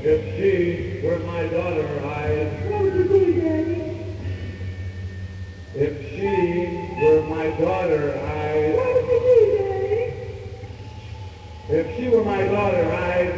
If she were my daughter, I'd... What would you do, Daddy? If she were my daughter,